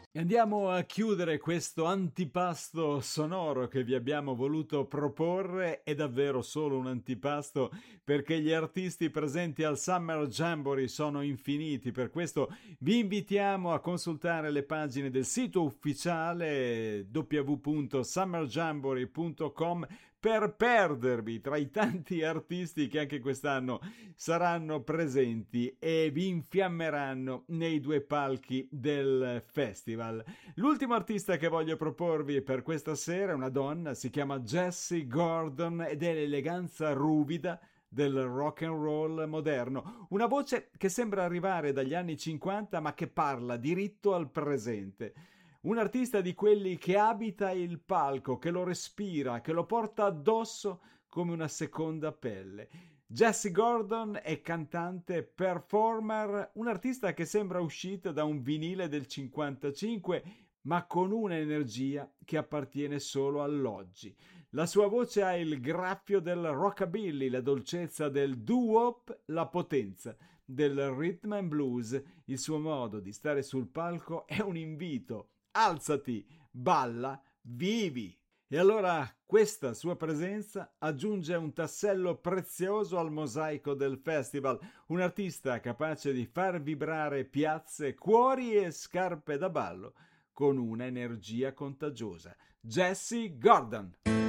E andiamo a chiudere questo antipasto sonoro che vi abbiamo voluto proporre. È davvero solo un antipasto perché gli artisti presenti al Summer Jamboree sono infiniti. Per questo vi invitiamo a consultare le pagine del sito ufficiale www.summerjamboree.com per perdervi tra i tanti artisti che anche quest'anno saranno presenti e vi infiammeranno nei due palchi del festival. L'ultimo artista che voglio proporvi per questa sera è una donna, si chiama Jessie Gordon ed è l'eleganza ruvida del rock and roll moderno, una voce che sembra arrivare dagli anni 50 ma che parla diritto al presente. Un artista di quelli che abita il palco, che lo respira, che lo porta addosso come una seconda pelle. Jessie Gordon è cantante, performer, un artista che sembra uscita da un vinile del 55, ma con un'energia che appartiene solo all'oggi. La sua voce ha il graffio del rockabilly, la dolcezza del doo-wop, la potenza del rhythm and blues. Il suo modo di stare sul palco è un invito. Alzati, balla, vivi! E allora questa sua presenza aggiunge un tassello prezioso al mosaico del festival, un artista capace di far vibrare piazze, cuori e scarpe da ballo con una energia contagiosa. Jessie Gordon.